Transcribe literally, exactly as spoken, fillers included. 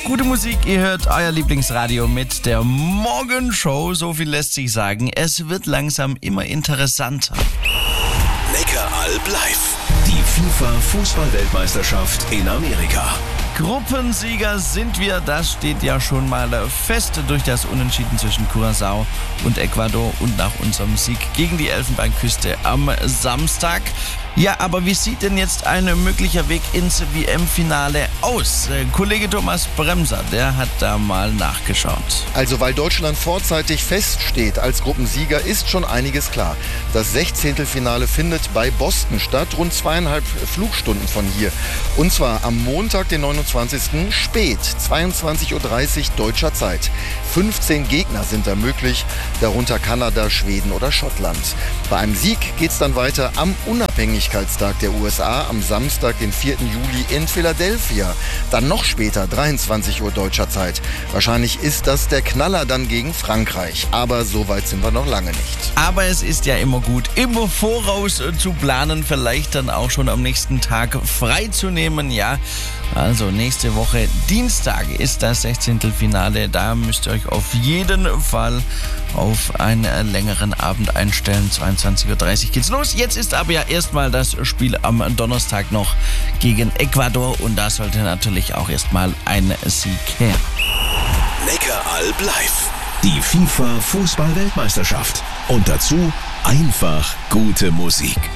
Gute Musik, ihr hört euer Lieblingsradio mit der Morgenshow. So viel lässt sich sagen, es wird langsam immer interessanter. Neckaralb live. Die FIFA-Fußball-Weltmeisterschaft in Amerika. Gruppensieger sind wir, das steht ja schon mal fest durch das Unentschieden zwischen Curaçao und Ecuador und nach unserem Sieg gegen die Elfenbeinküste am Samstag. Ja, aber wie sieht denn jetzt ein möglicher Weg ins W M-Finale aus? Kollege Thomas Bremser, der hat da mal nachgeschaut. Also weil Deutschland vorzeitig feststeht als Gruppensieger, ist schon einiges klar. Das Sechzehntelfinale findet bei Boston statt, rund zweieinhalb Flugstunden von hier. Und zwar am Montag, den neunundzwanzigsten spät, zweiundzwanzig Uhr dreißig deutscher Zeit. fünfzehn Gegner sind da möglich, darunter Kanada, Schweden oder Schottland. Bei einem Sieg geht's dann weiter am Unabhängigkeitstag der U S A am Samstag, den vierten Juli in Philadelphia. Dann noch später, dreiundzwanzig Uhr deutscher Zeit. Wahrscheinlich ist das der Knaller dann gegen Frankreich. Aber so weit sind wir noch lange nicht. Aber es ist ja immer gut, immer voraus zu planen, vielleicht dann auch schon am nächsten Tag freizunehmen. Ja, also nächste Woche Dienstag ist das Sechzehntelfinale. Da müsst ihr euch auf jeden Fall auf einen längeren Abend einstellen. zweiundzwanzig Uhr dreißig geht's los. Jetzt ist aber ja erstmal das Spiel am Donnerstag noch gegen Ecuador und da sollte natürlich auch erstmal ein Sieg her. Neckaralb live. Die FIFA-Fußball-Weltmeisterschaft. Und dazu einfach gute Musik.